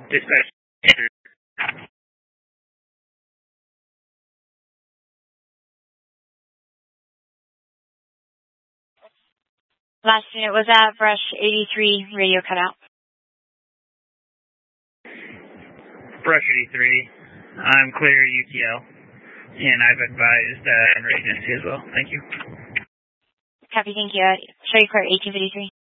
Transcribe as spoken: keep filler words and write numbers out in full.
Dispatch. Last unit was at Brush eighty-three, radio cutout. Brush eighty-three, I'm clear U T L, and I've advised uh, readiness as well. Thank you. Copy, thank you. Show you clear eighteen fifty-three.